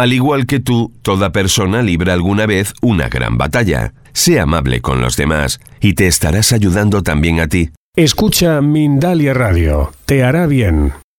Al igual que tú, toda persona libra alguna vez una gran batalla. Sé amable con los demás y te estarás ayudando también a ti. Escucha Mindalia Radio. Te hará bien.